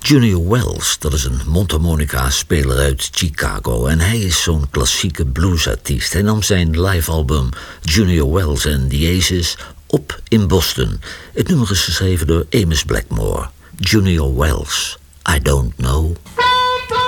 Junior Wells, dat is een mondharmonica-speler uit Chicago. En hij is zo'n klassieke bluesartiest. Hij nam zijn live-album Junior Wells and the Aces op in Boston. Het nummer is geschreven door Amos Blackmore. Junior Wells, I Don't Know.